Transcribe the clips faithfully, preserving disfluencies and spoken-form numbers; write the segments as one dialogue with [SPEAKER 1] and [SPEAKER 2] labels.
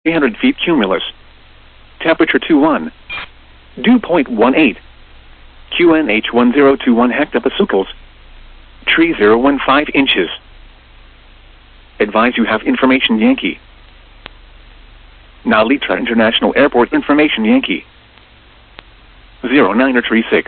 [SPEAKER 1] three hundred feet cumulus. Temperature two one. Dew point one eight. Q N H one zero two one hectopascals. Tree zero one five inches. Advise you have information Yankee. Narita International Airport information Yankee. zero nine three six.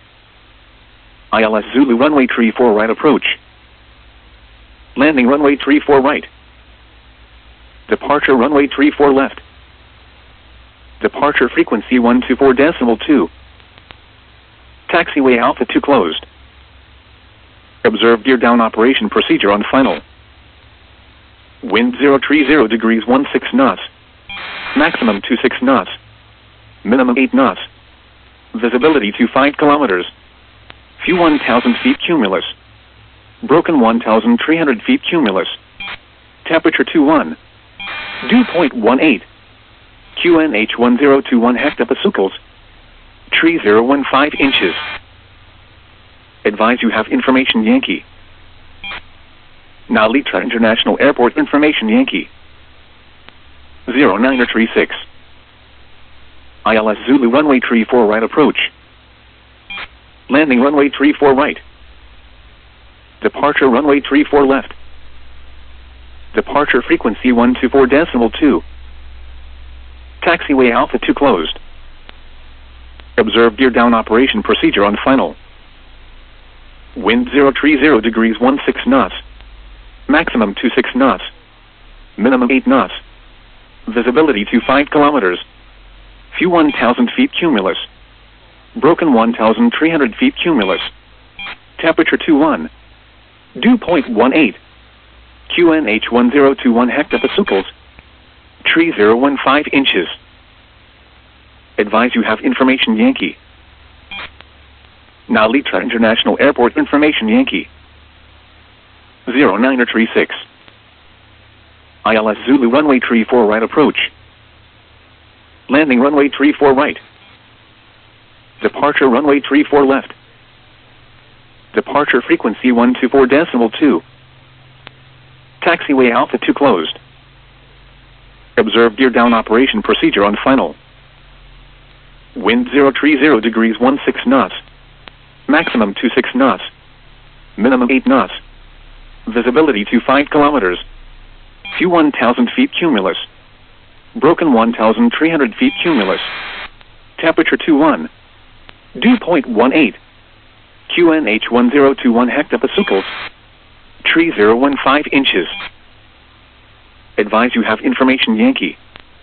[SPEAKER 1] I L S Zulu runway three four right approach. Landing runway three four right. Departure runway three four left. Departure frequency one two four decimal two. Taxiway Alpha two closed. Observe gear down operation procedure on final. Wind zero three zero degrees one six knots. Maximum two six knots. Minimum eight knots. Visibility to five kilometers. View one thousand feet cumulus. Broken one thousand three hundred feet cumulus. Temperature two one. Dew point one eight. Q N H one zero two one hectopascals. Tree zero one five inches. Advise you have information Yankee. Narita International Airport information Yankee. zero nine three six. I L S Zulu runway three four right approach. Landing runway three four right. Departure runway three four left. Departure frequency one two four decimal two. Taxiway Alpha two closed. Observe gear down operation procedure on final. Wind zero three zero degrees one six knots. Maximum two six knots. Minimum eight knots. Visibility to five kilometers. View one thousand feet cumulus. Broken one thousand three hundred feet cumulus. Temperature two one. Dew point one eight. Q N H one zero two one hectopascals. Tree zero one five inches. Advise you have information Yankee. Narita International Airport information Yankee. zero nine three six. I L S Zulu runway three four right approach. Landing runway three four right. Departure runway three four left. Departure frequency one two four decimal two. Taxiway Alpha two closed. Observe gear down operation procedure on final. Wind zero three zero degrees one six knots. Maximum two six knots. Minimum eight knots. Visibility to five kilometers. View one thousand feet cumulus. Broken one thousand three hundred feet cumulus. Temperature two one. Dew point one eight. Q N H one zero two one hectopascals. Tree zero one five inches. Advise you have information Yankee.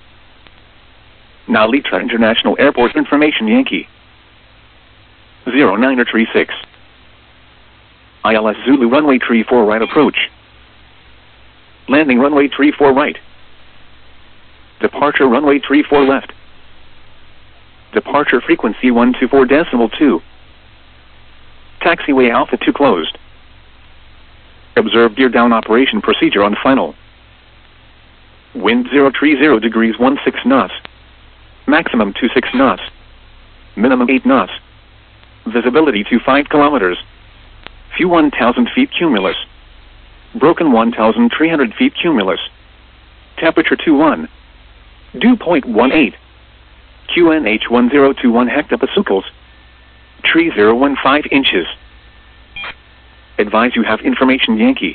[SPEAKER 1] Narita International Airport information Yankee. zero nine three six. I L S Zulu runway three four right approach. Landing runway three four right. Departure runway three four left. Departure frequency one two four decimal two. Taxiway Alpha two closed. Observe gear down operation procedure on final. Wind zero three zero degrees one six knots. Maximum two six knots. Minimum eight knots. Visibility to five kilometers. View one thousand feet cumulus. Broken one thousand three hundred feet cumulus. Temperature two one. Dew point one eight. Q N H one zero two one hectopascals. Tree zero one five inches. Advise you have information Yankee.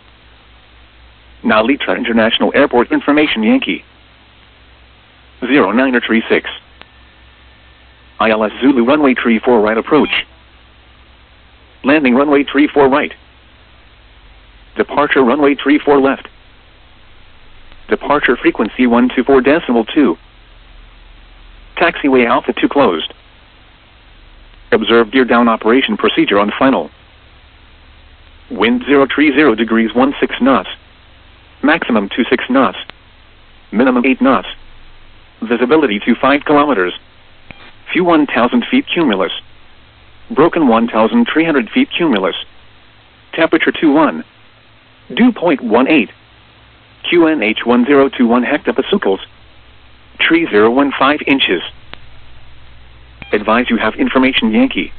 [SPEAKER 1] Narita International Airport information Yankee. zero nine three six. I L S Zulu runway three four right approach. Landing runway three four right. Departure runway three four left. Departure frequency one two four decimal two. Taxiway Alpha two closed. Observe gear down operation procedure on final. Wind zero three zero degrees one six knots. Maximum two six knots. Minimum eight knots. Visibility to five kilometers. View one thousand feet cumulus. Broken one thousand three hundred feet cumulus. Temperature two one. Dew point one eight. Q N H one zero two one hectopascals. Tree zero one five inches. Advise you have information Yankee.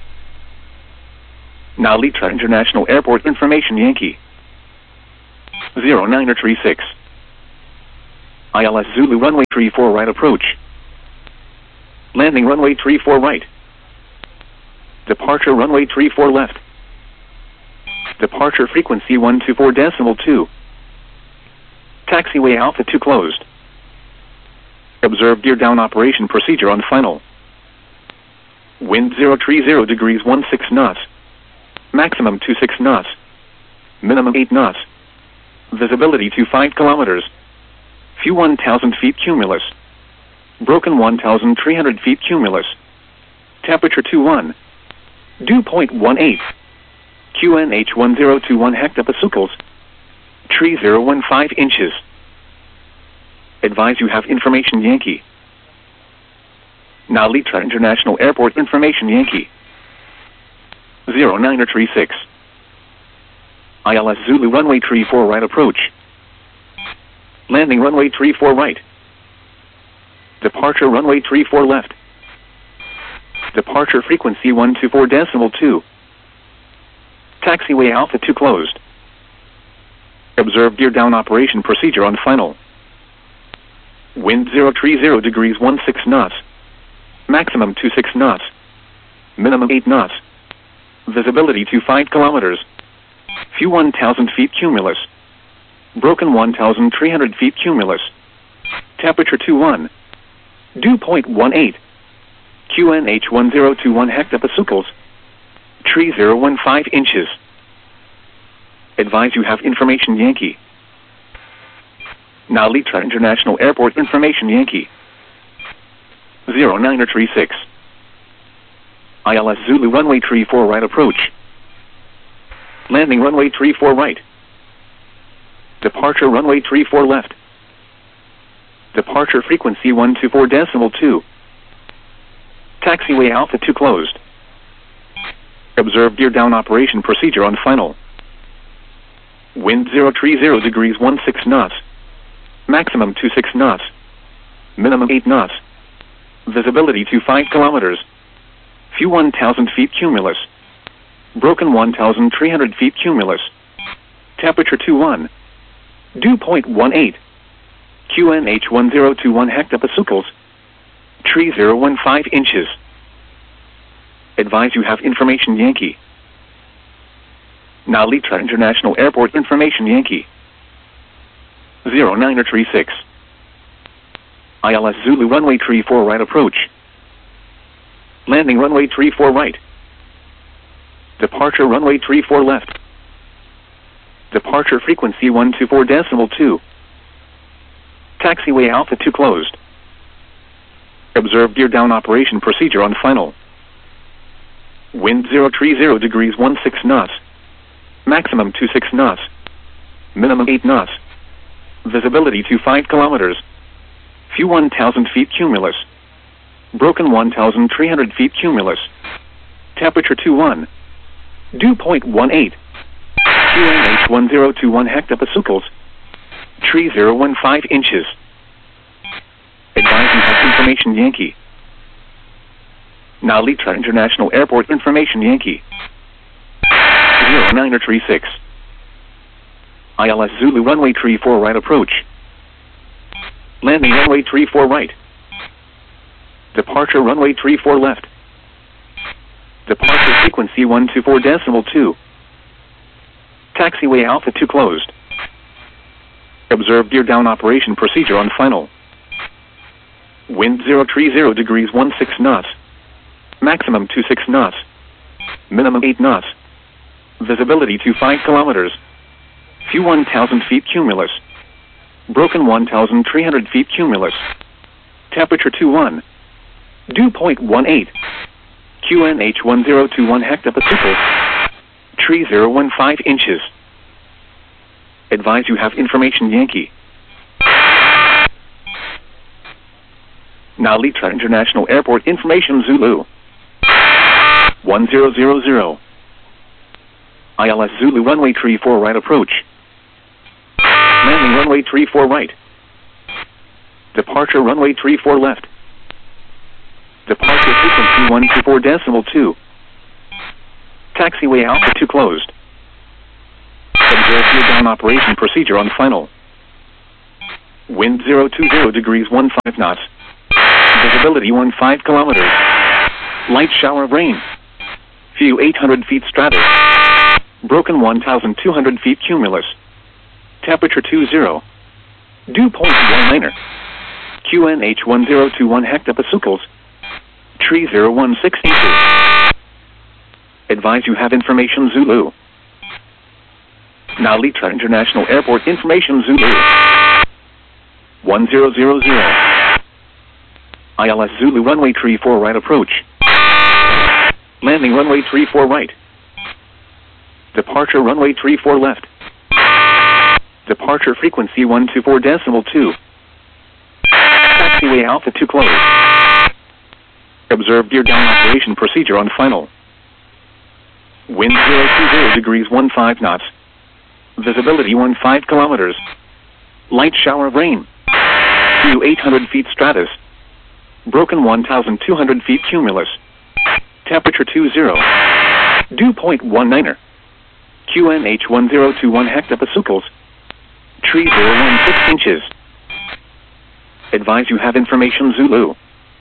[SPEAKER 1] Narita International Airport information Yankee. zero nine three six. I L S Zulu runway three four right approach. Landing runway three four right. Departure runway three four left. Departure frequency one two four decimal two. Taxiway Alpha two closed. Observe gear down operation procedure on final. Wind zero three zero degrees one six knots. Maximum two six knots. Minimum eight knots. Visibility to five kilometers. Few one thousand feet cumulus. Broken one thousand three hundred feet cumulus. Temperature two one. Dew point one eight. Q N H one zero two one hectopascals. Tree zero one five inches. Advise you have information Yankee. Now Litra International Airport information Yankee. zero nine three six. I L S Zulu runway three four right approach. Landing runway three four right. Departure runway three four left. Departure frequency one two four decimal two. Taxiway Alpha two closed. Observe gear down operation procedure on final. Wind zero three zero degrees one six knots. Maximum two six knots. Minimum eight knots. Visibility to five kilometers. Few one thousand feet cumulus. Broken one thousand three hundred feet cumulus. Temperature two one. Dew point one eight. Q N H one zero two one hectopascals. Tree zero one five inches. Advise you have information Yankee. Now Litra International Airport information Yankee. zero nine three six. I L S Zulu runway three four right approach. Landing runway three four right. Departure runway three four left. Departure frequency one two four decimal two. Taxiway Alpha two closed. Observe gear down operation procedure on final. Wind zero three zero degrees one six knots. Maximum two six knots. Minimum eight knots. Visibility to five kilometers. Few one thousand feet cumulus. Broken one thousand three hundred feet cumulus. Temperature two one. Dew point one eight. Q N H one zero two one hectopascals. Tree zero one five inches. Advise you have information Yankee. Now Litra International Airport information Yankee. zero nine three six. I L S Zulu runway three four right approach. Landing runway three four right. Departure runway three four left. Departure frequency one two four decimal two. Taxiway Alpha two closed. Observe gear down operation procedure on final. Wind zero three zero degrees one six knots. Maximum two six knots. Minimum eight knots. Visibility to five kilometers. Few one thousand feet cumulus. Broken one thousand three hundred feet cumulus. Temperature two one. Dew point one eight. Q N H one zero two one hectopascals. Tree zero one five inches. Advise you have information Yankee. Now Litra International Airport information Yankee. zero nine three six. I L S Zulu runway three four right approach. Landing runway three four right. Departure runway three four left. Departure frequency one two four decimal two. Taxiway Alpha two closed. Observe gear down operation procedure on final. Wind zero three zero degrees one six knots. Maximum two six knots. Minimum eight knots. Visibility to five kilometers. Few one thousand feet cumulus. Broken one thousand three hundred feet cumulus. Temperature two one. Dew point one eight. Q N H one zero two one hectopascals. Tree zero one five inches. Advise you have information Yankee. Now Litra International Airport information Zulu. one zero zero zero. I L S Zulu runway three four right approach. Landing runway three four right. Departure runway three four left. Departure frequency one two four decimal two. Taxiway Alpha two closed. Observe gear down operation procedure on final. Wind zero two zero degrees one five knots. Visibility one five kilometers. Light shower of rain. View eight hundred feet stratus. Broken one thousand two hundred feet cumulus. Temperature two zero. Dew point one niner. Q N H one zero two one hectopascals. Tree zero one six inches. Advise you have information Zulu. Now Litra International Airport information Zulu. one zero zero zero. I L S Zulu runway tree four right approach. Landing runway tree four right. Departure runway tree four left. Departure frequency one two four decimal two. Taxiway Alpha two closed. Observe gear down operation procedure on final. Wind zero two zero degrees one five knots. Visibility one five kilometers. Light shower of rain. View eight hundred feet stratus. Broken one thousand two hundred feet cumulus. Temperature two zero. Dew point one niner. Q N H one zero two one hectopascals. Tree zero one six inches. Advise you have information Zulu.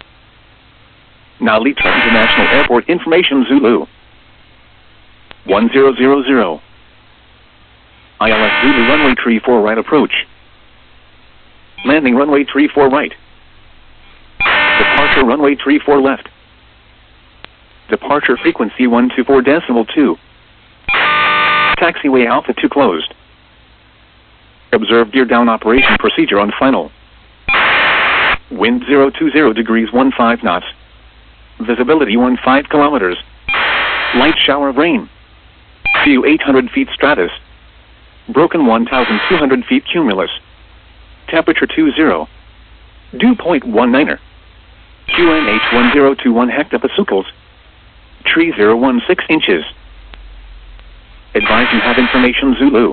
[SPEAKER 1] Now Litra International Airport information Zulu. one zero zero zero. I L S Zulu runway tree four right approach. Landing runway tree four right. Departure runway tree four left. Departure frequency one two four decimal two. Taxiway Alpha two closed. Observe gear down operation procedure on final. Wind zero two zero degrees one five knots. Visibility one five kilometers. Light shower of rain. View eight hundred feet stratus. Broken one thousand two hundred feet cumulus. Temperature two zero. Dew point one niner. Q N H one zero two one hectopascals. Tree zero one six inches. Advise you have information Zulu.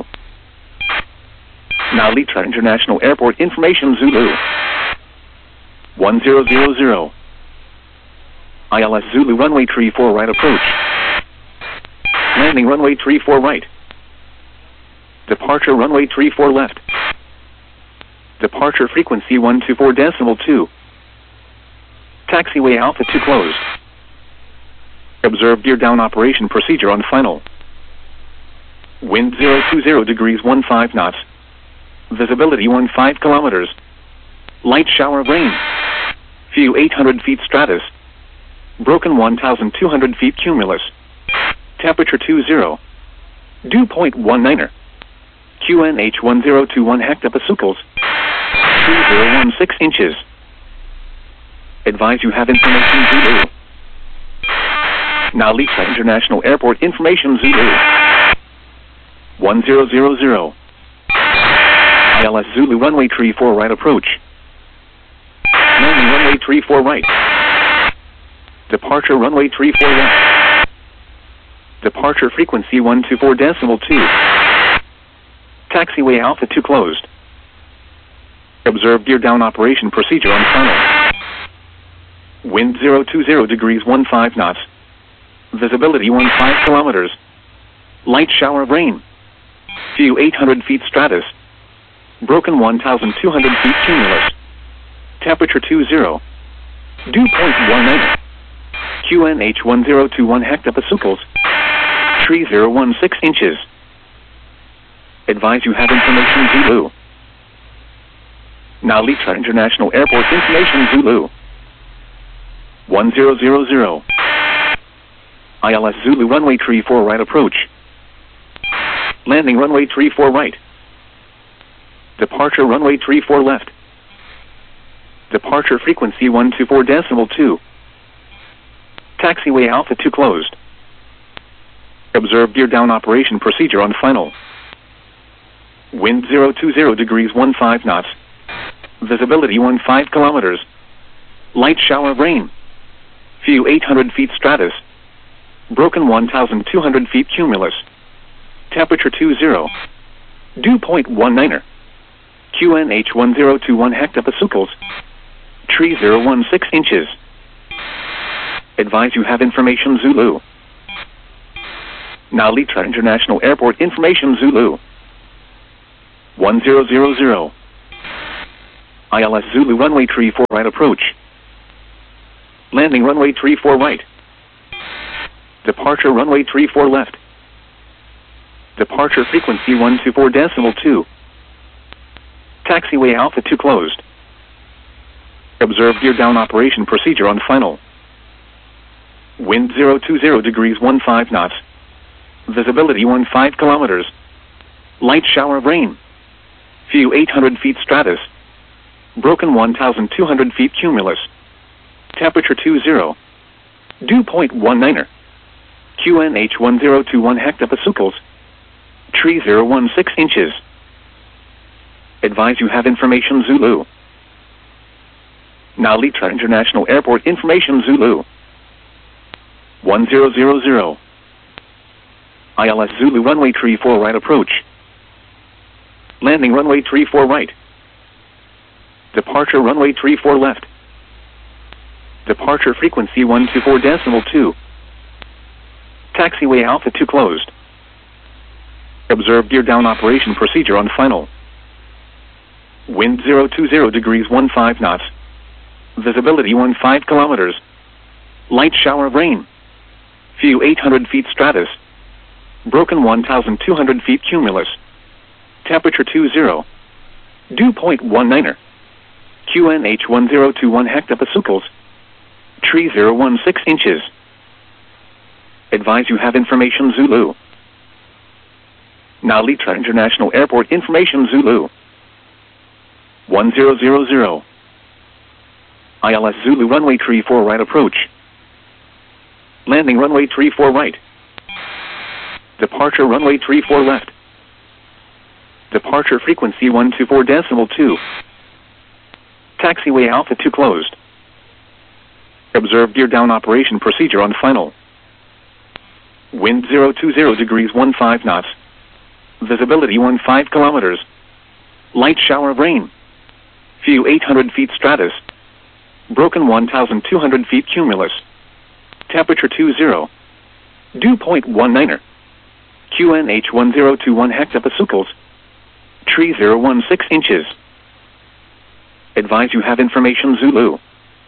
[SPEAKER 1] Now Litra International Airport information Zulu. one zero zero zero. I L S Zulu runway tree four right approach. Landing runway tree four right. Departure runway tree four left. Departure frequency one two four decimal two. Taxiway Alpha two closed. Observe gear down operation procedure on final. Wind zero two zero degrees one five knots. Visibility one five kilometers. Light shower of rain. View eight hundred feet stratus. Broken one thousand two hundred feet cumulus. Temperature two zero. Dew point one niner. Q N H one zero two one hectopascals. Tree zero one six inches. Advise you have information Zulu. Now Litra International Airport information Zulu. one zero zero zero. I L S Zulu runway tree four right approach. Landing runway tree four right. Departure runway tree four left. Departure frequency one two four decimal two. Taxiway Alpha two closed. Observe gear down operation procedure on final. Wind zero two zero degrees one five knots. Visibility one five kilometers. Light shower of rain. View eight hundred feet stratus. Broken one thousand two hundred feet cumulus. Temperature two zero. Dew point one niner. Q N H one zero two one hectopascals. Tree zero one six inches. Advise you have information Zulu. Now Litra International Airport information Zulu. one zero zero zero. I L S Zulu runway tree four right approach. Landing runway tree four right. Departure runway tree four left. Departure frequency one two four decimal two. Taxiway Alpha two closed. Observe gear down operation procedure on final. Wind zero two zero degrees one five knots. Visibility one five kilometers. Light shower of rain. View eight hundred feet stratus. Broken one thousand two hundred feet cumulus. Temperature two zero. Dew point one niner. Q N H one zero two one hectopascals. Tree zero one six inches. Advise you have information Zulu. Now Litra International Airport information Zulu. one zero zero zero. I L S Zulu runway tree four right approach. Landing runway tree four right. Departure runway tree four left. Departure frequency one two four decimal two. Taxiway Alpha two closed. Observe gear down operation procedure on final. Wind zero two zero degrees one five knots. Visibility one five kilometers. Light shower of rain. View eight hundred feet stratus. Broken one thousand two hundred feet cumulus. Temperature two zero. Dew point one niner. Q N H one zero two one hectopascals. Tree zero one six inches. Advise you have information Zulu. Now Litra International Airport information Zulu. one zero zero zero. I L S Zulu runway tree four right approach. Landing runway tree four right. Departure runway tree four left. Departure frequency one two four decimal two. Taxiway Alpha two closed. Observe gear down operation procedure on final. Wind zero two zero degrees one five knots. Visibility one five kilometers. Light shower of rain. View eight hundred feet stratus. Broken one thousand two hundred feet cumulus. Temperature two zero. Dew point one niner. Q N H one zero two one hectopascals. Tree zero one six inches. Advise you have information Zulu. Now Litra International Airport information Zulu. one zero zero zero. I L S Zulu runway tree four right approach. Landing runway tree four right. Departure runway tree four left. Departure frequency one two four decimal two. Taxiway Alpha two closed. Observe gear down operation procedure on final. Wind zero two zero degrees one five knots. Visibility one five kilometers. Light shower of rain. View eight hundred feet stratus. Broken one thousand two hundred feet cumulus. Temperature two zero. Dew point one niner. Q N H one zero two one hectopascals. Tree zero one six inches. Advise you have information Zulu.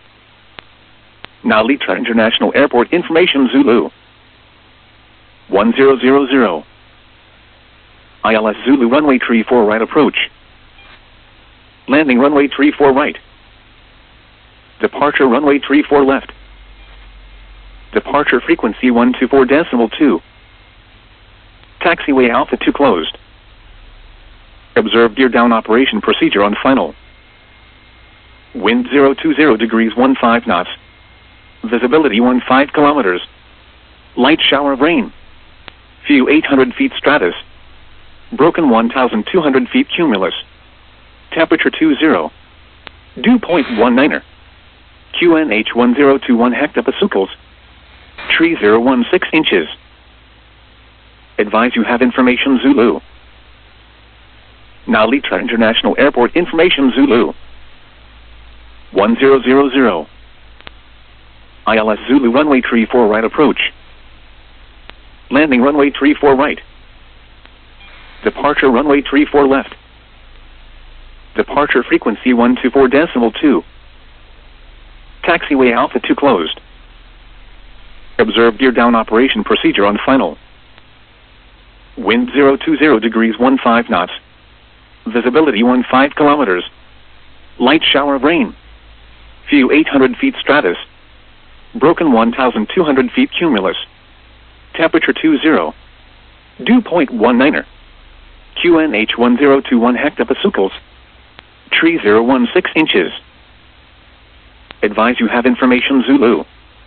[SPEAKER 1] Now Litra International Airport information Zulu. one zero zero zero. I L S Zulu runway tree four right approach. Landing runway tree four right. Departure runway tree four left. Departure frequency one two four decimal two. Taxiway Alpha two closed. Observe gear down operation procedure on final. Wind zero two zero degrees one five knots. Visibility one five kilometers. Light shower of rain. View eight hundred feet stratus. Broken one thousand two hundred feet cumulus. Temperature two zero. Dew point one niner. Q N H one zero two one hectopascals. Tree zero one six inches. Advise you have information Zulu. Now Litra International Airport information Zulu. one zero zero zero. I L S Zulu runway tree four right approach. Landing runway tree four right. Departure runway tree four left. Departure frequency one two four decimal two. Taxiway Alpha two closed. Observe gear down operation procedure on final. Wind zero two zero degrees one five knots. Visibility one five kilometers. Light shower of rain. View eight hundred feet stratus. Broken one thousand two hundred feet cumulus. Temperature two zero. Dew point one niner. Q N H one zero two one hectopascals. Tree zero one six inches. Advise you have information Zulu.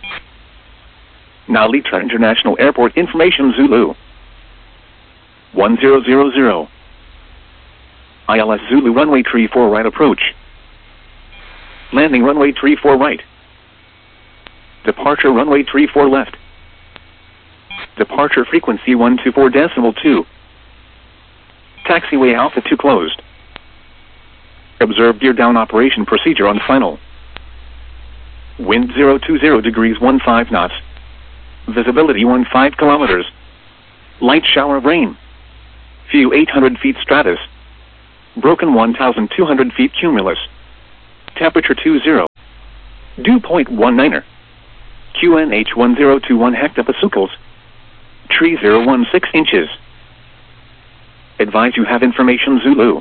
[SPEAKER 1] Now Litra International Airport information Zulu. one zero zero zero. I L S Zulu runway tree four right approach. Landing runway tree four right. Departure runway tree four left. Departure frequency one two four decimal two. Taxiway Alpha two closed. Observe gear down operation procedure on final. Wind zero two zero degrees one five knots. Visibility one five kilometers. Light shower of rain. View eight hundred feet stratus. Broken one thousand two hundred feet cumulus. Temperature two zero. Dew point one niner. Q N H one zero two one hectopascals. Tree zero one six inches. Advise you have information Zulu.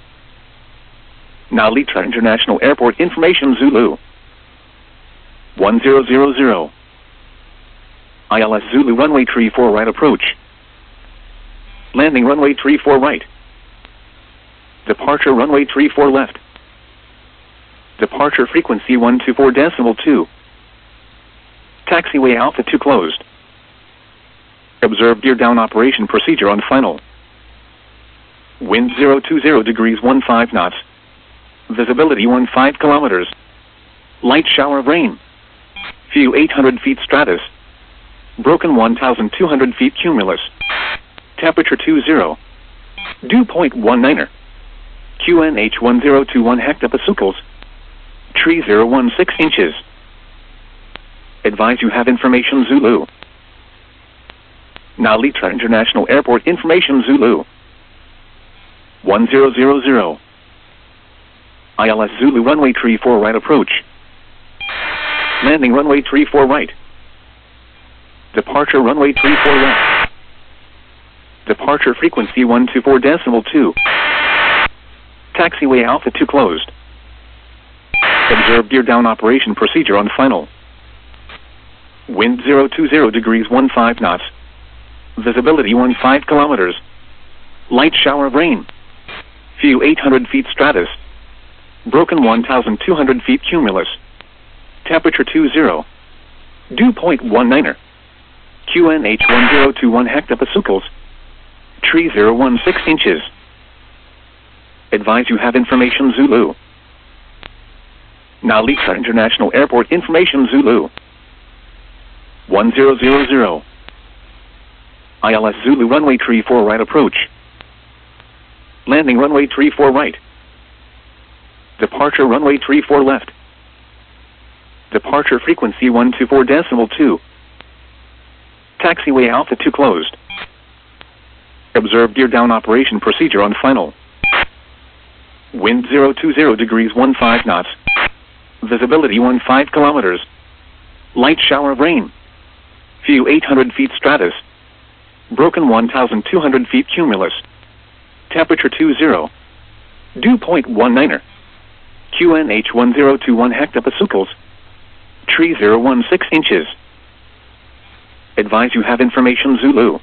[SPEAKER 1] Now Litra International Airport information Zulu. one zero zero zero. I L S Zulu runway tree four right approach. Landing runway tree four right. Departure runway tree four left. Departure frequency one two four decimal two. Taxiway Alpha two closed. Observe gear down operation procedure on final. Wind zero two zero degrees one five knots. Visibility one five kilometers. Light shower of rain. View eight hundred feet stratus. Broken one thousand two hundred feet cumulus. Temperature two zero. Dew point one niner. Q N H one zero two one hectopascals. Tree zero one six inches. Advise you have information Zulu. Now Litra International Airport information Zulu. one zero zero zero. I L S Zulu runway tree four right approach. Landing runway tree four right. Departure runway tree four left. Departure frequency one two four decimal two. Taxiway Alpha two closed. Observe gear down operation procedure on final. Wind zero two zero degrees one five knots. Visibility one five kilometers. Light shower of rain. View eight hundred feet stratus. Broken one thousand two hundred feet cumulus. Temperature two zero. Dew point one niner. Q N H one zero two one hectopascals. Tree zero one six inches. Advise you have information Zulu. Now Litra International Airport information Zulu. one zero zero zero. I L S Zulu runway tree four right approach. Landing runway tree four right. Departure runway tree four left. Departure frequency one two four decimal two. Taxiway Alpha two closed. Observe gear down operation procedure on final. Wind zero two zero degrees one five knots. Visibility one five kilometers. Light shower of rain. View eight hundred feet stratus. Broken one thousand two hundred feet cumulus. Temperature two zero. Dew point one niner. Q N H one zero two one hectopascals. Tree zero one six inches. Advise you have information Zulu.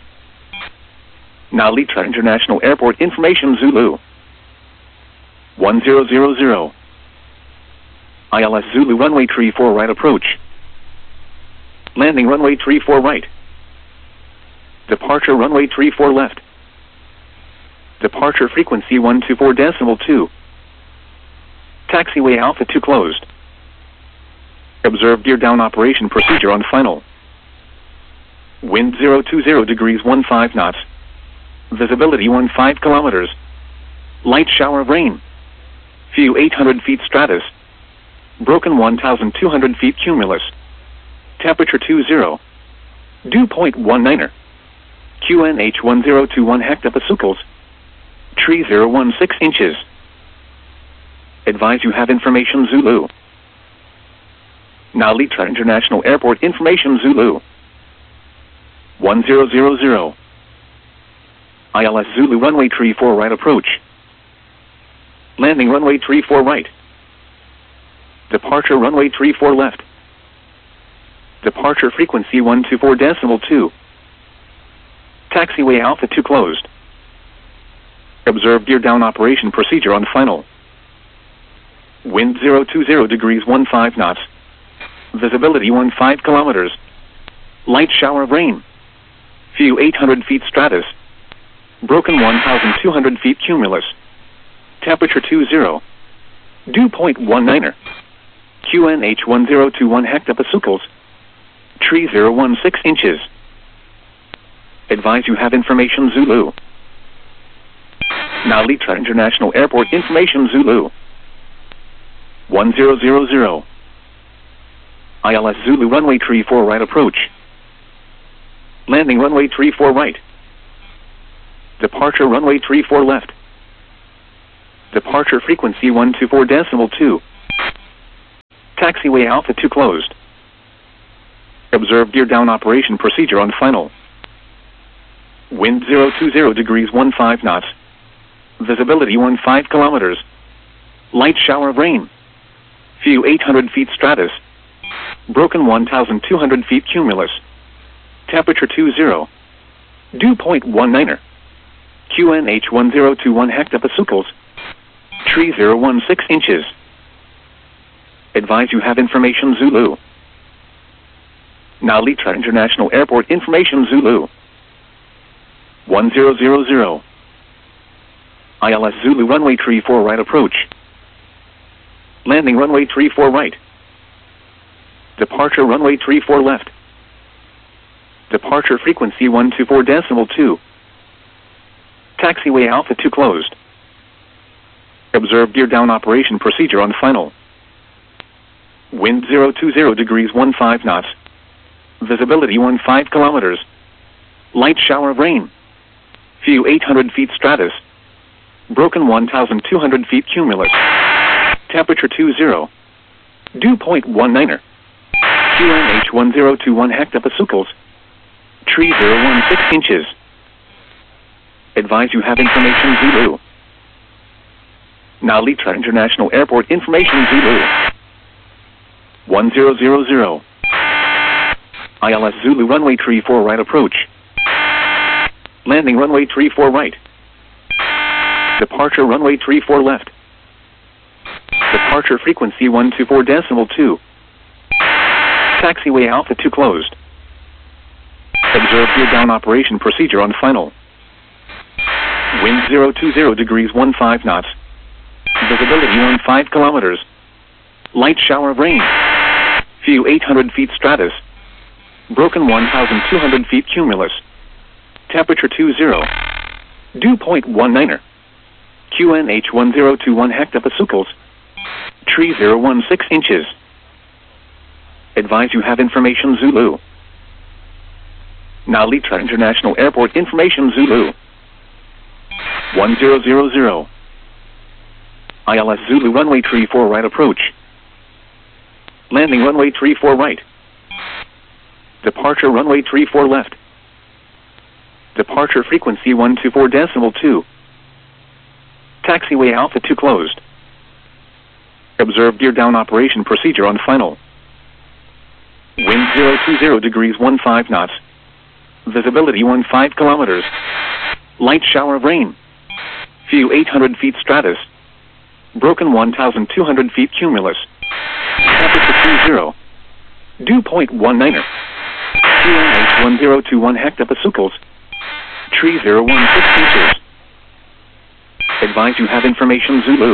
[SPEAKER 1] Now Litra International Airport information Zulu. one zero zero zero. I L S Zulu runway tree four right approach. Landing runway tree four right. Departure runway tree four left. Departure frequency one two four decimal two. Taxiway Alpha two closed. Observe gear down operation procedure on final. Wind zero two zero degrees one five knots. Visibility one five kilometers. Light shower of rain. View eight hundred feet stratus. Broken one thousand two hundred feet cumulus. Temperature two zero. Dew point one niner. Q N H one zero two one hectopascals. Tree zero one six inches. Advise you have information Zulu. Now Litra International Airport information Zulu. one zero zero zero. I L S Zulu runway tree four right approach. Landing runway tree four right. Departure runway tree four left. Departure frequency one two four decimal two. Taxiway Alpha two closed. Observe gear down operation procedure on final. Wind zero two zero degrees one five knots. Visibility one five kilometers. Light shower of rain. View eight hundred feet stratus. Broken one thousand two hundred feet cumulus. Temperature two zero. Dew point one niner. Q N H one zero two one hectopascals. Tree zero one six inches. Advise you have information Zulu. Now Litra International Airport information Zulu. one zero zero zero. I L S Zulu runway tree four right approach. Landing runway tree four right. Departure runway tree four left. Departure frequency one two four decimal two. Taxiway Alpha two closed. Observe gear down operation procedure on final. Wind zero two zero degrees fifteen knots. Visibility fifteen kilometers. Light shower of rain. View eight hundred feet stratus. Broken one thousand two hundred feet cumulus. Temperature two zero. Dew point one niner. Q N H one zero two one hectopascals. Tree zero one six inches. Advise you have information Zulu. Now Litra International Airport information Zulu. one zero zero zero. I L S Zulu runway tree four right approach. Landing runway tree four right. Departure runway tree four left. Departure frequency one two four decimal two. Taxiway Alpha two closed. Observe gear down operation procedure on final. Wind zero two zero degrees fifteen knots. Visibility fifteen kilometers. Light shower of rain. View eight hundred feet stratus. Broken one thousand two hundred feet cumulus. Temperature two zero. Dew point one niner. Q N H one zero two one hectopascals. Tree zero one six inches. Advise you have information Zulu. Now Litra International Airport information Zulu. one zero zero zero. I L S Zulu runway tree four right approach. Landing runway tree four right. Departure runway tree four left. Departure frequency one two four decimal two. Taxiway Alpha two closed. Observe gear down operation procedure on final. Wind zero two zero degrees fifteen knots. Visibility fifteen kilometers. Light shower of rain. View eight hundred feet stratus. Broken one thousand two hundred feet cumulus. Temperature two zero. Dew point one niner. Q N H one zero two one hectopascals. Tree zero one six inches. Advise you have information Zulu. Now Litra International Airport information Zulu. one zero zero zero. I L S Zulu runway tree four right approach. Landing runway tree four right. Departure runway tree four left. Departure frequency one two four decimal two. Taxiway Alpha two closed. Observe gear down operation procedure on final. Wind zero two zero degrees fifteen knots. Visibility fifteen kilometers. Light shower of rain. View eight hundred feet stratus. Broken one thousand two hundred feet cumulus. Temperature two zero. Dew point one niner. Q N H one zero two one hectopascals. Tree zero one six inches. Advise you have information Zulu.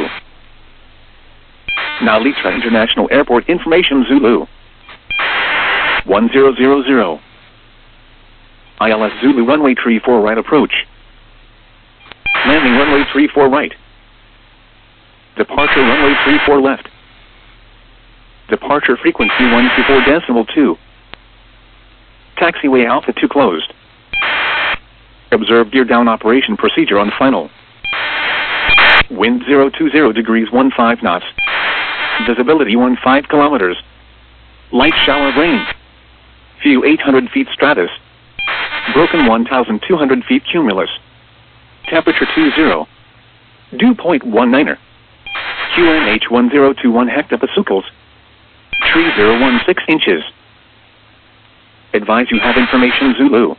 [SPEAKER 1] Now Litra International Airport information Zulu. one zero zero zero. I L S Zulu runway tree four right approach. Landing runway tree four right. Departure runway tree four left. Departure frequency one two four decimal two. Taxiway Alpha two closed. Observe gear down operation procedure on final. Wind zero two zero degrees fifteen knots. Visibility fifteen kilometers. Light shower of rain. View eight hundred feet stratus. Broken one thousand two hundred feet cumulus. Temperature two zero. Dew point one niner. Q N H one zero two one hectopascals. Tree zero one six inches. Advise you have information Zulu.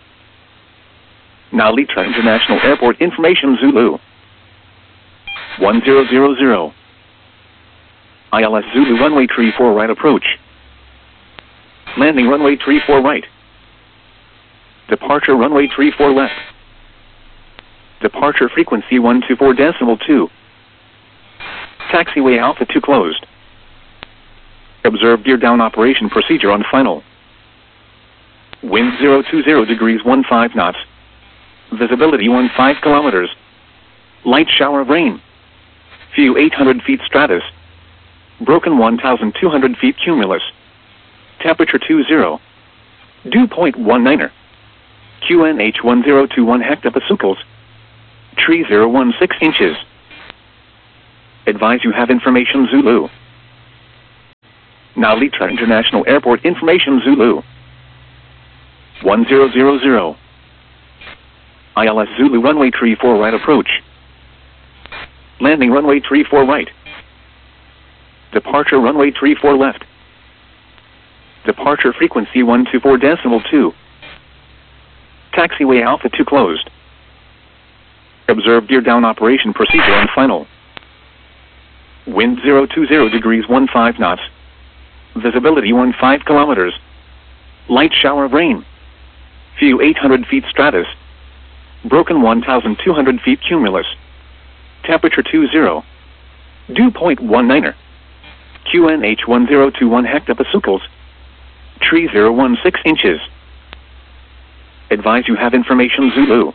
[SPEAKER 1] Now Litra International Airport information Zulu. one zero zero zero. I L S Zulu runway tree four right approach. Landing runway tree four right. Departure runway tree four left. Departure frequency one two four decimal two. Taxiway Alpha two closed. Observe gear down operation procedure on final. Wind zero two zero degrees fifteen knots. Visibility fifteen kilometers. Light shower of rain. View eight hundred feet stratus. Broken one thousand two hundred feet cumulus. Temperature two zero. Dew point one niner. Q N H one zero two one hectopascals. Tree zero one six inches. Advise you have information Zulu. Now Litra International Airport information Zulu. one zero zero zero. I L S Zulu runway three four right approach. Landing runway three four right. Departure runway three four left. Departure frequency one two four decimal two. Taxiway Alpha two closed. Observe gear down operation procedure on final. Wind zero two zero degrees one five knots. Visibility one five kilometers. Light shower of rain. View eight hundred feet stratus. Broken one thousand two hundred feet cumulus. Temperature two zero. Dew point one niner. Q N H one zero two one hectopascals. Tree zero one six inches. Advise you have information Zulu.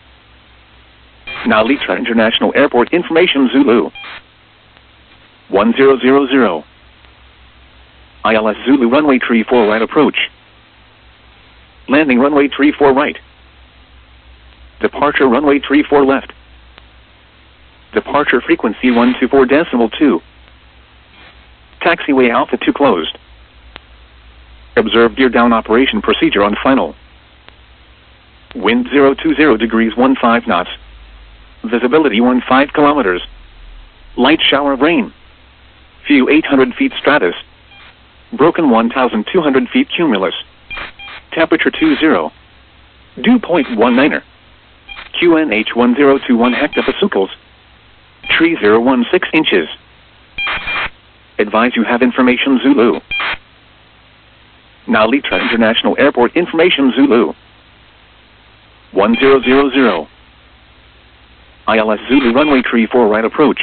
[SPEAKER 1] Now Litra International Airport information Zulu. one zero zero zero. I L S Zulu runway three four right approach. Landing runway three four right. Departure runway three four left. Departure frequency one two four decimal two. Taxiway Alpha two closed. Observe gear down operation procedure on final. Wind zero two zero degrees one five knots. Visibility one five kilometers. Light shower of rain. View eight hundred feet stratus. Broken one thousand two hundred feet cumulus. Temperature two zero. Dew point one niner. Q N H one zero two one hectopascals. Tree zero one six inches. Advise you have information Zulu. Now Litra International Airport information Zulu. one zero zero zero. I L S Zulu runway three four right approach.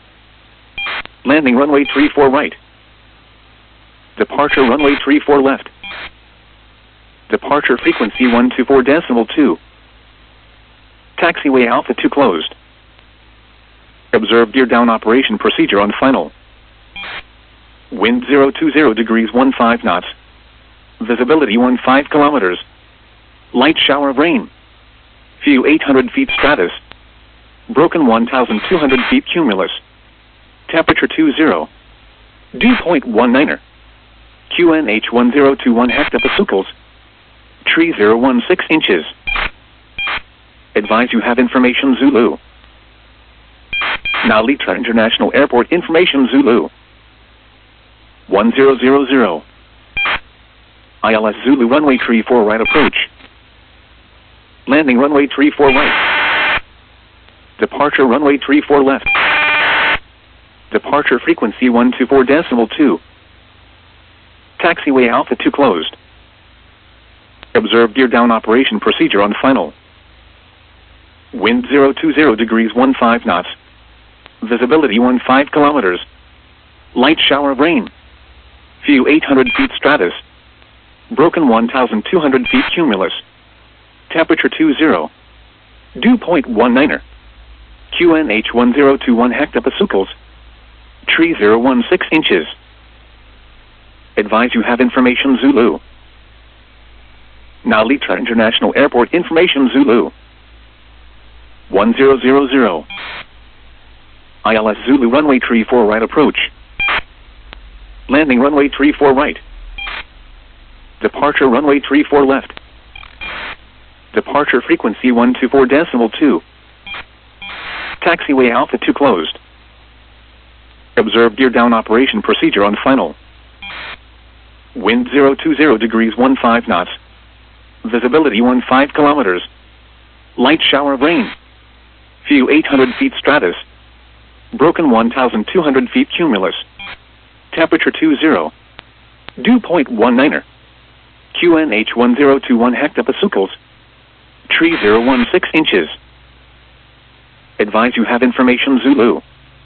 [SPEAKER 1] Landing runway three four right. Departure runway three four left. Departure frequency one two four decimal two. Taxiway Alpha two closed. Observe gear down operation procedure on final. Wind zero two zero degrees one five knots. Visibility one five kilometers. Light shower of rain. View eight hundred feet stratus. Broken one thousand two hundred feet cumulus. Temperature two zero. Dew point one niner. Q N H one zero two one hectopascals. Tree zero one six inches. Advise you have information Zulu. Now Litra International Airport information Zulu. one zero zero zero. I L S Zulu runway three four right approach. Landing runway three four right. Departure runway three four left. Departure frequency one two four decimal two. Taxiway Alpha two closed. Observe gear down operation procedure on final. Wind zero two zero degrees one five knots. Visibility one five kilometers. Light shower of rain. View eight hundred feet stratus. Broken one thousand two hundred feet cumulus. Temperature two zero. Dew point one niner. Q N H one zero two one hectopascals. Tree zero one six inches. Advise you have information Zulu. Now Litra International Airport information Zulu. one zero zero zero. I L S Zulu runway three four right approach. Landing runway three four right. Departure runway three four left. Departure frequency one two four decimal two. Taxiway Alpha two closed. Observe gear down operation procedure on final. Wind zero two zero degrees one five knots. Visibility one five kilometers. Light shower of rain. View eight hundred feet stratus. Broken one thousand two hundred feet cumulus. Temperature two zero. Dew point one niner. Q N H one zero two one hectopascals. Tree zero one six inches. Advise you have information Zulu.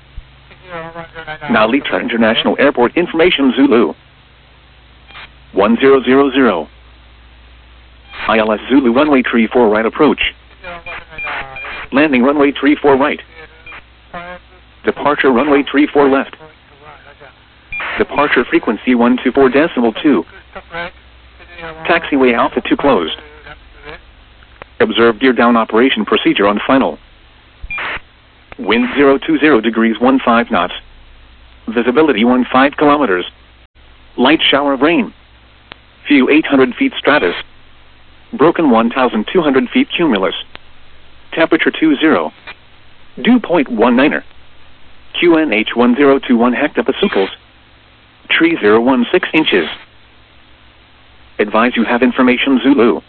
[SPEAKER 1] Now Litra International Airport information Zulu. one zero zero zero. I L S Zulu runway three four right approach. Landing runway three four right. Departure runway three four left. Departure frequency one two four decimal two. Taxiway Alpha two closed. Observe gear down operation procedure on final. Wind zero two zero degrees one five knots. Visibility one five kilometers. Light shower of rain. View eight hundred feet stratus. Broken one thousand two hundred feet cumulus. Temperature two zero. Dew point one niner. Q N H one zero two one hectopascals. Tree zero one six inches. Advise you have information Zulu.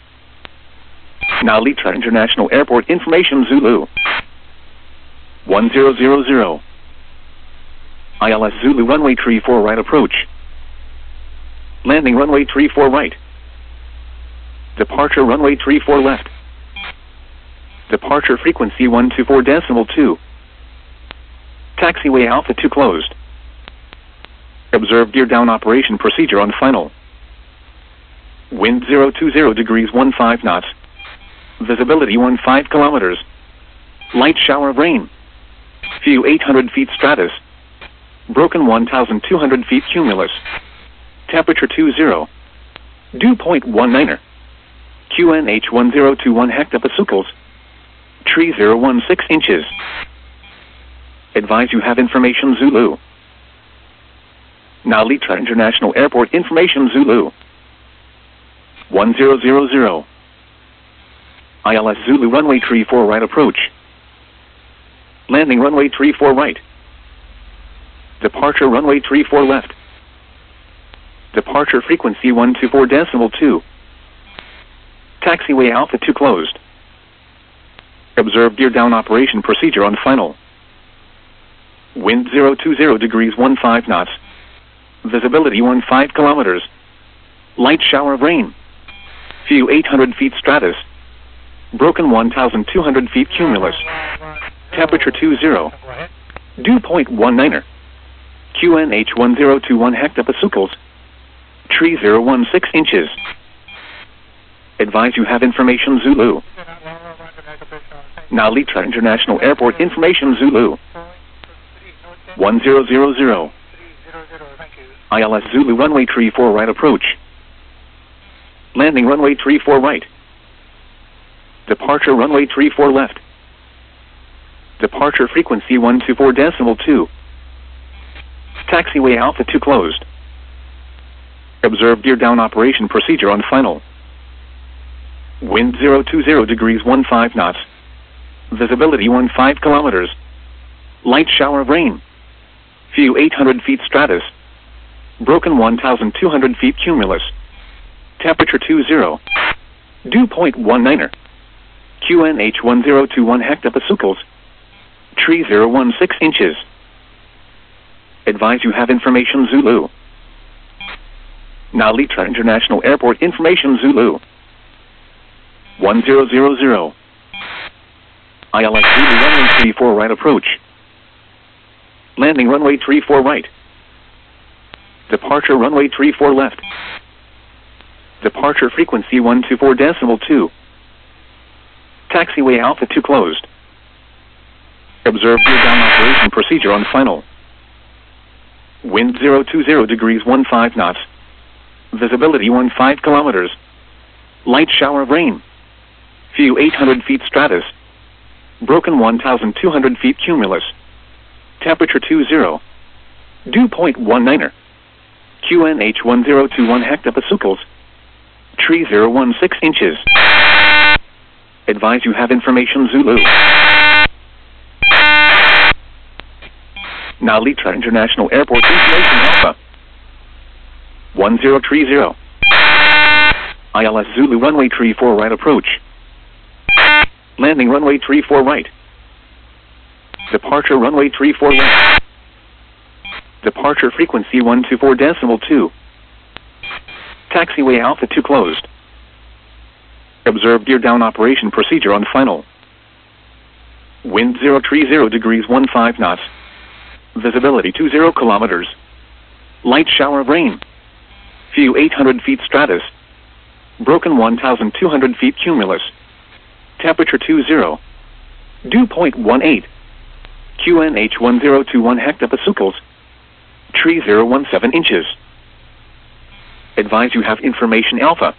[SPEAKER 1] Now Litra International Airport information Zulu. one zero zero zero. I L S Zulu runway tree four right approach. Landing runway tree four right. Departure runway tree four left. Departure frequency one two four decimal two. Taxiway Alpha two closed. Observe gear down operation procedure on final. Wind zero two zero degrees one five knots. Visibility one five kilometers. Light shower of rain. View eight hundred feet stratus. Broken one thousand two hundred feet cumulus. Temperature two zero. Dew point one niner. Q N H one zero two one hectopascals. Tree zero one six inches. Advise you have information Zulu. Now Litra International Airport information Zulu. one zero zero zero. I L S Zulu runway tree four right approach. Landing runway tree four right. Departure runway tree four left. Departure frequency one two four decimal two. Taxiway Alpha two closed. Observe gear down operation procedure on final. Wind zero two zero degrees one five knots. Visibility one five kilometers. Light shower of rain. View eight hundred feet stratus. Broken one thousand two hundred feet cumulus. Temperature two zero. Dew point one niner. Q N H one zero two one hectopascals. Tree zero one six inches. Advise you have information Zulu. Now Litra International Airport information Zulu. one zero zero zero. I L S Zulu runway tree four right approach. Landing runway tree four right. Departure runway tree four left. Departure frequency one two four decimal two. Taxiway Alpha two closed. Observe gear down operation procedure on final. Wind zero two zero degrees one five knots. Visibility one five kilometers. Light shower of rain. View eight hundred feet stratus. Broken one thousand two hundred feet cumulus. Temperature two zero. Dew point one niner. Q N H one zero two one hectopascals. Tree zero one six inches. Advise you have information Zulu. Now Litra International Airport information Zulu. one zero zero zero. I L S Zulu runway tree four right approach. Landing runway tree four right. Departure runway tree four left. Departure frequency one two four decimal two. Taxiway Alpha two closed. Observe gear down operation procedure on final. Wind zero two zero degrees one five knots. Visibility one five kilometers. Light shower of rain. View eight hundred feet stratus. Broken one thousand two hundred feet cumulus. Temperature two zero. Dew point one niner. Q N H one zero two one hectopascals. Tree zero one six inches. Advise you have information Zulu. Now Litra International Airport information Alpha. one zero three zero. I L S Zulu runway tree four right approach. Landing runway tree four right. Departure runway tree four left. Departure frequency one two four decimal two. Taxiway Alpha two closed. Observe gear down operation procedure on final. Wind zero three zero degrees one five knots. Visibility two zero kilometers. Light shower of rain. View eight hundred feet stratus. Broken one thousand two hundred feet cumulus. Temperature two zero. Dew point one eight. Q N H one zero two one hectopascals. Tree zero one seven inches. Advise you have information Alpha.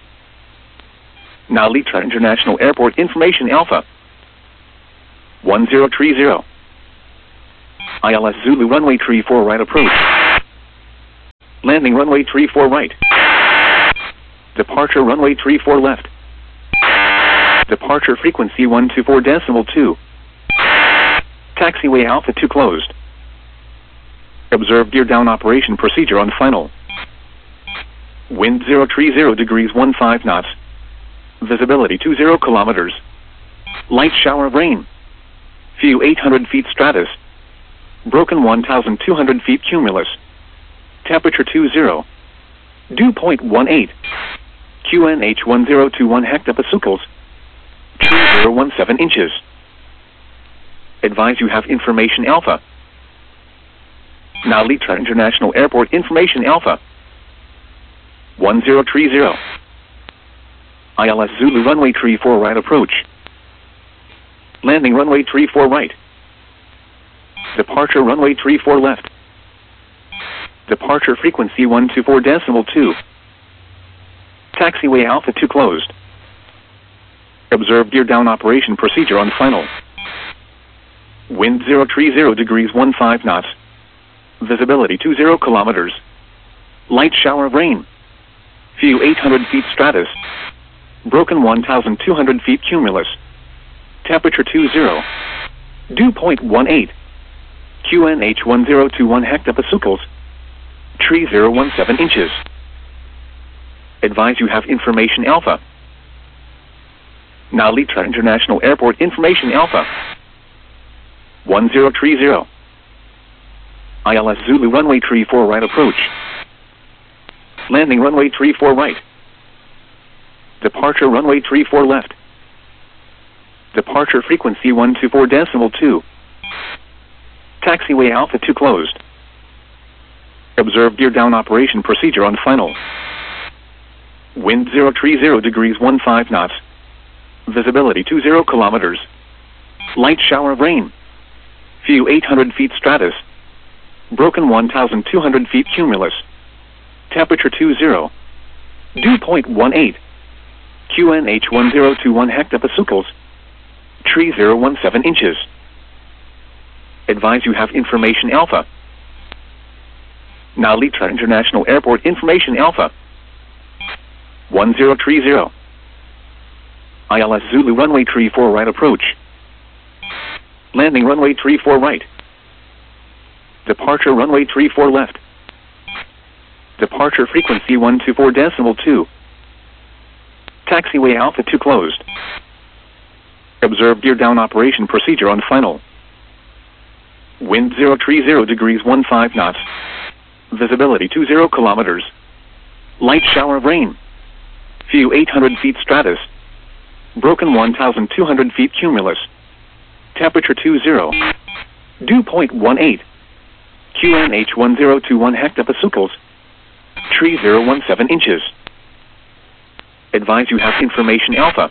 [SPEAKER 1] Now Litra International Airport information Alpha. one zero three zero. I L S Zulu runway tree four right approach. Landing runway three four right. Departure runway three four left. Departure frequency one two four decimal two. Taxiway Alpha two closed. Observe gear down operation procedure on final. Wind zero three zero degrees one five knots. Visibility two zero kilometers. Light shower of rain. View eight hundred feet stratus. Broken one thousand two hundred feet cumulus. Temperature two zero. Dew point one eight. Q N H one zero two one hectopascals. Tree zero one seven inches. Advise you have information Alpha. Now Litra International Airport information Alpha. one zero three zero. I L S Zulu runway three four right approach. Landing runway three four right. Departure runway three four left. Departure frequency one two four decimal two. Taxiway Alpha two closed. Observe gear down operation procedure on final. Wind zero three zero degrees one five knots. Visibility two zero kilometers. Light shower of rain. View eight hundred feet stratus. Broken one thousand two hundred feet cumulus. Temperature two zero. Dew point one eight. Q N H one zero two one hectopascals. Tree zero one seven inches. Advise you have information Alpha. Now Litra International Airport information Alpha. one zero three zero. I L S Zulu runway three four right approach. Landing runway three four right. Departure runway three four left. Departure frequency one two four decimal two. Taxiway Alpha two closed. Observe gear down operation procedure on final. Wind zero three zero degrees one five knots. Visibility two zero kilometers. Light shower of rain. View eight hundred feet stratus. Broken one thousand two hundred feet cumulus. Temperature two zero. Dew point one eight. Q N H one zero two one hectopascals. Tree zero one seven inches. Advise you have information Alpha. Now Litra International Airport information Alpha. one zero three zero. I L S Zulu runway three four right approach. Landing runway three four right. Departure runway three four left. Departure frequency one two four decimal two. Taxiway Alpha two closed. Observe gear down operation procedure on final. Wind zero three zero degrees one five knots. Visibility two zero kilometers. Light shower of rain. View eight hundred feet stratus. Broken one thousand two hundred feet cumulus. Temperature two zero. Dew point one eight. Q N H one zero two one hectopascals. Tree zero one seven inches. Advise you have information Alpha.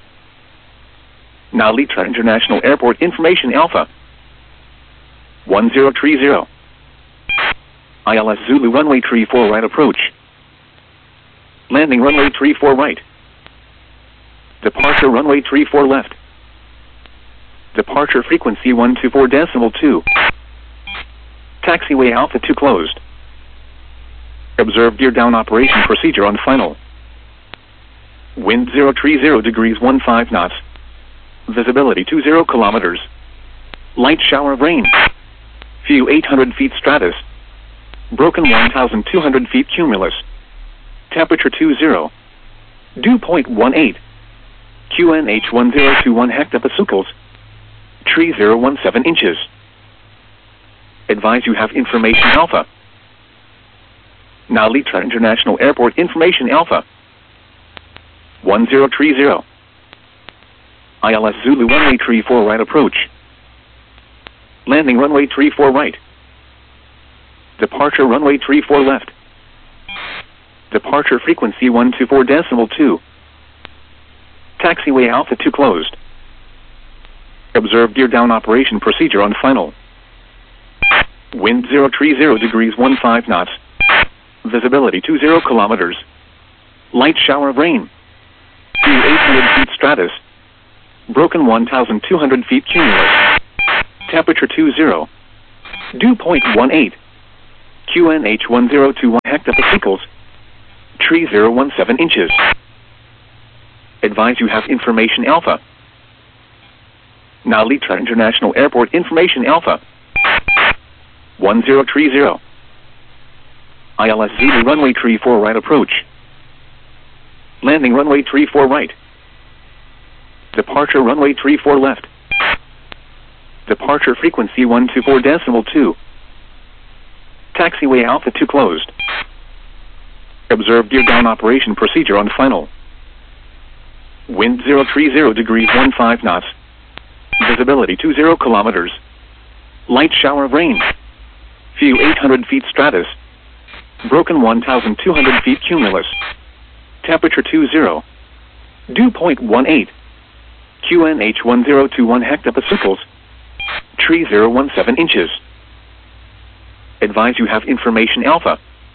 [SPEAKER 1] Now Litra International Airport information Alpha. one zero three zero. I L S Zulu runway three four right approach. Landing runway three four right. Departure runway three four left. Departure frequency one two four decimal two. Taxiway Alpha two closed. Observe gear down operation procedure on final. Wind zero three zero degrees one five knots. Visibility two zero kilometers. Light shower of rain. View eight hundred feet stratus. Broken one thousand two hundred feet cumulus. Temperature two zero. Dew point one eight. Q N H one zero two one hectopascals. Tree zero one seven inches. Advise you have information Alpha. Now Litra International Airport information Alpha. one zero three zero. I L S Zulu runway three four right approach. Landing runway three four right. Departure runway three four left. Departure frequency one two four decimal two. Taxiway Alpha two closed. Observe gear down operation procedure on final. Wind zero three zero degrees one five knots. Visibility two zero kilometers. Light shower of rain. View eight hundred feet stratus. Broken one thousand two hundred feet cumulus. Temperature two zero. Dew point one eight. Q N H one zero two one hectopascals. Tree zero one seven inches. Advise you have information Alpha. Now Litra International Airport information Alpha. one zero three zero. I L S Zulu runway three four right approach. Landing runway three four right. Departure runway three four left. Departure frequency one two four decimal two. Taxiway Alpha two closed. Observe gear down operation procedure on final. Wind zero three zero degrees one five knots. Visibility two zero kilometers. Light shower of rain. View eight hundred feet stratus. Broken one thousand two hundred feet cumulus. Temperature two zero. Dew point one eight. Q N H one zero two one hectopascals. Tree zero one seven inches. Advise you have information Alpha.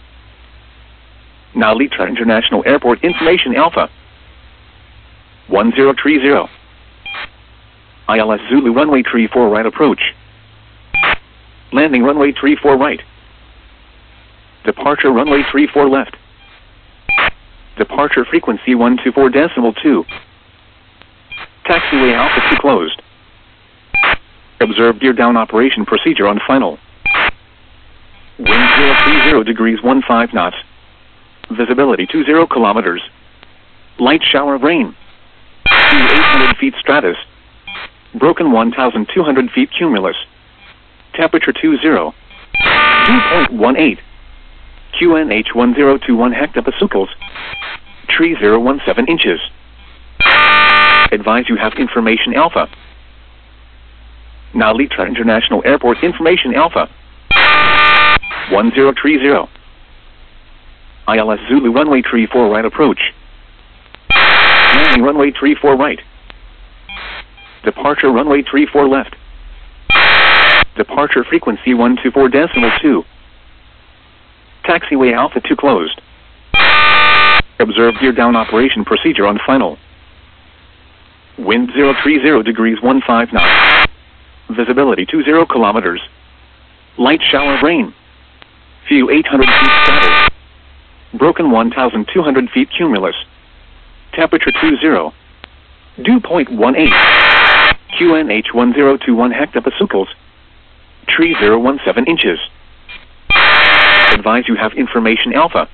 [SPEAKER 1] Now Litra International Airport information Alpha. one zero three zero. I L S Zulu runway three four right approach. Landing runway three four right. Departure runway three four left. Departure frequency one two four decimal two. Taxiway Alpha two closed. Observe gear down operation procedure on final. Wind zero three zero degrees one five knots. Visibility two zero kilometers. Light shower of rain. View eight hundred feet stratus. Broken one thousand two hundred feet cumulus. Temperature two zero. Dew point one eight. Q N H one zero two one hectopascals. Tree zero one seven inches. Advise you have information Alpha. Now Litra International Airport information Alpha. one zero three zero. I L S Zulu runway three four right approach. Landing runway three four right. Departure runway three four left. Departure frequency one two four decimal two. Taxiway Alpha two closed. Observe gear down operation procedure on final. Wind zero three zero degrees one five knots. Visibility two zero kilometers. Light shower of rain. View eight hundred feet stratus. Broken one thousand two hundred feet cumulus. Temperature two zero. Dew point one eight. Q N H one zero two one hectopascals. Tree zero one seven inches. Advise you have information Alpha.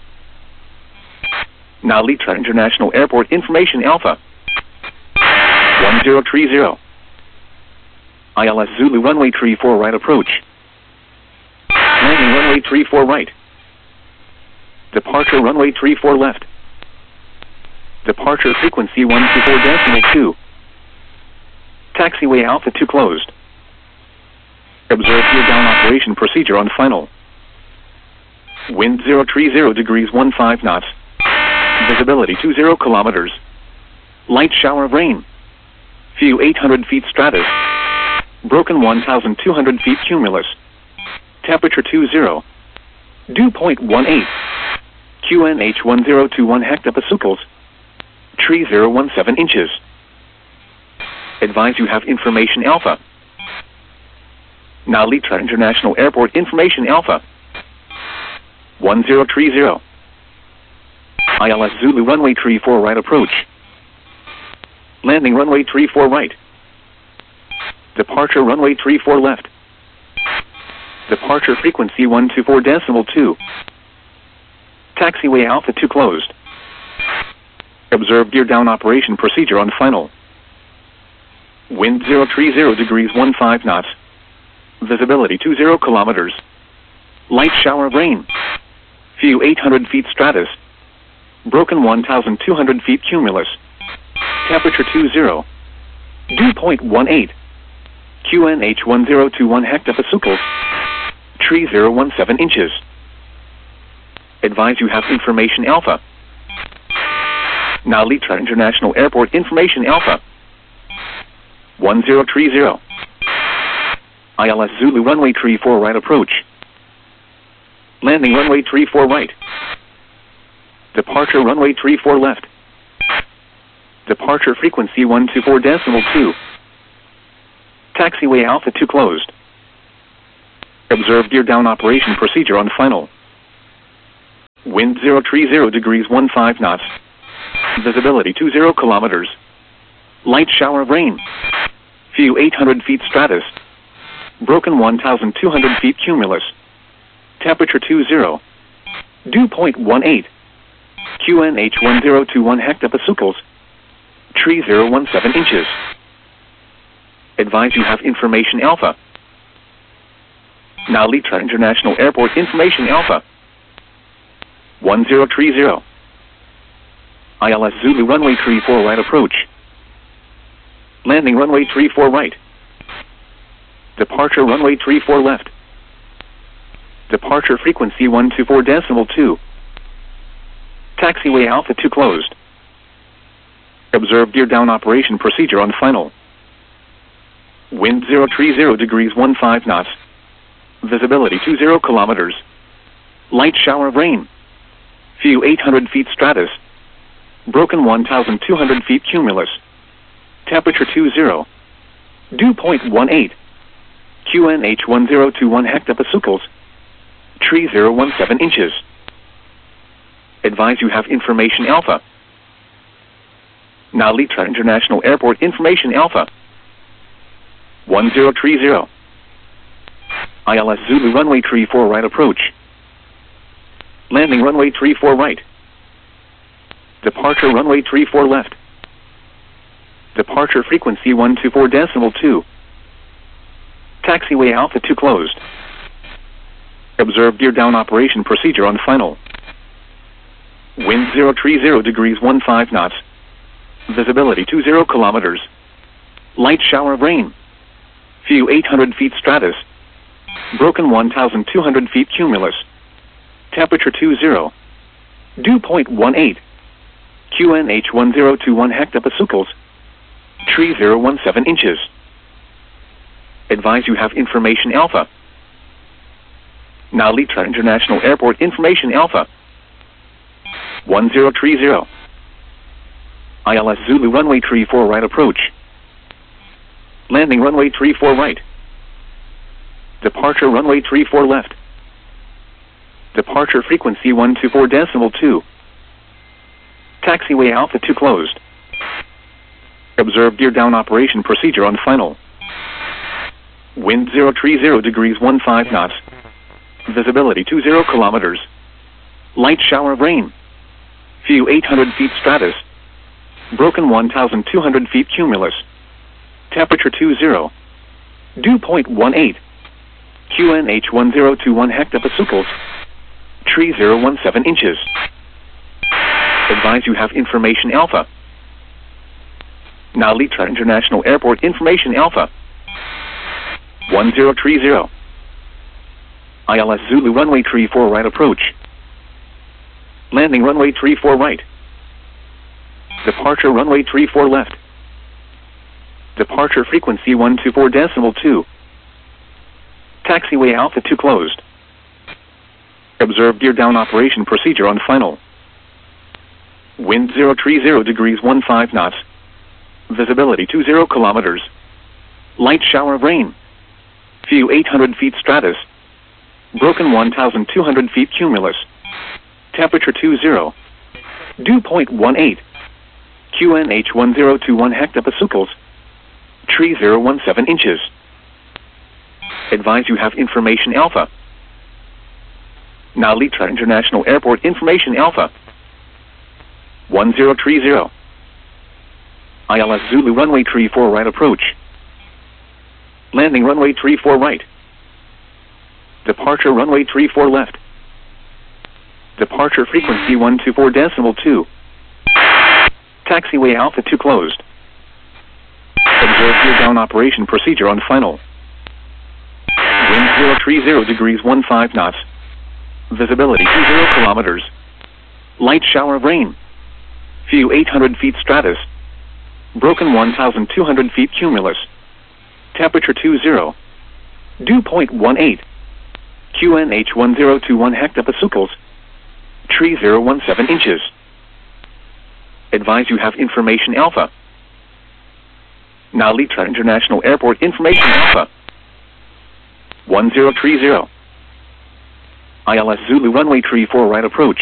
[SPEAKER 1] Now Litra International Airport information Alpha. one zero three zero. I L S Zulu runway three four right approach. Landing runway three four right. Departure runway three four left. Departure frequency one two four decimal two. Taxiway Alpha two closed. Observe gear down operation procedure on final. Wind zero three zero degrees one five knots. Visibility two zero kilometers. Light shower of rain. View eight hundred feet stratus. Broken one thousand two hundred feet cumulus. Temperature two zero. Dew point one eight. Q N H one zero two one hectopascals. Tree zero one seven inches. Advise you have information Alpha. Now Litra International Airport information Alpha. one zero three zero. I L S Zulu runway three four right approach. Landing runway three four right. Departure runway three four left. Departure frequency one two four decimal two. Taxiway Alpha two closed. Observe gear down operation procedure on final. Wind zero three zero degrees one five knots. Visibility two zero kilometers. Light shower of rain. View eight hundred feet stratus. Broken one thousand two hundred feet cumulus. Temperature two zero. Dew point one eight. Q N H one zero two one hectopascals. Tree zero one seven inches. Advise you have information Alpha. Now Litra International Airport information Alpha. one zero three zero. I L S Zulu runway three four right approach. Landing runway three four right. Departure runway three four left. Departure frequency one two four decimal two. Taxiway Alpha two closed. Observe gear down operation procedure on final. Wind zero three zero degrees one five knots. Visibility two zero kilometers. Light shower of rain. View eight hundred feet stratus. Broken one thousand two hundred feet cumulus. Temperature two zero. Dew point one eight. Q N H one zero two one hectopascals. Tree zero one seven inches. Advise you have information alpha. Now Litra International Airport information alpha. one zero three zero. I L S Zulu runway three four right approach. Landing runway three four right. Departure runway three four left. Departure frequency one two four decimal two. Taxiway Alpha two closed. Observe gear down operation procedure on final. Wind zero three zero degrees one five knots. Visibility two zero kilometers. Light shower of rain. View eight hundred feet stratus. Broken one thousand two hundred feet cumulus. Temperature two zero. Dew point one eight. Q N H one zero two one hectopascals. Tree zero one seven inches. Advise you have information alpha. Now Litra International Airport information alpha. one zero three zero. I L S Zulu runway three four right approach. Landing runway three four right. Departure runway three four left. Departure frequency one two four decimal two. Taxiway Alpha two closed. Observe gear down operation procedure on final. Wind zero three zero degrees one five knots. Visibility two zero kilometers. Light shower of rain. View eight hundred feet stratus. Broken one thousand two hundred feet cumulus. Temperature two zero. Dew point one eight. Q N H one zero two one hectopascals. Tree zero one seven inches. Advise you have information alpha. Now Litra International Airport information alpha. one zero three zero. I L S Zulu runway three four right approach. Landing runway three four right. Departure runway three four left. Departure frequency one two four decimal two. Taxiway Alpha two closed. Observe gear down operation procedure on final. Wind zero three zero degrees one five knots. Visibility two zero kilometers. Light shower of rain. View eight hundred feet stratus. Broken one thousand two hundred feet cumulus. Temperature two zero. Dew point one eight. Q N H one zero two one hectopascals. Tree zero one seven inches. Advise you have information alpha. Now Litra International Airport information alpha. one zero three zero. I L S Zulu runway three four right approach. Landing runway three four right. Departure runway three four left. Departure frequency one two four decimal two. Taxiway Alpha two closed. Observe gear down operation procedure on final. Wind zero three zero degrees one five knots. Visibility two zero kilometers. Light shower of rain. View eight hundred feet stratus. Broken one thousand two hundred feet cumulus. Temperature two zero. Dew point one eight. Q N H one zero two one hectopascals. Tree zero one seven inches. Advise you have information alpha. Now Litra International Airport information alpha. one zero three zero. I L S Zulu runway three four right approach. Landing runway three four right. Departure runway three four left. Departure frequency one two four decimal two. Taxiway Alpha two closed. Observe gear down operation procedure on final. Wind zero three zero degrees one five knots. Visibility two zero kilometers. Light shower of rain. View eight hundred feet stratus. Broken one thousand two hundred feet cumulus. Temperature two zero. Dew point one eight. Q N H one zero two one hectopascals. Tree zero one seven inches. Advise you have information alpha. Now Litra International Airport information alpha. one zero three zero. I L S Zulu runway tree four right approach.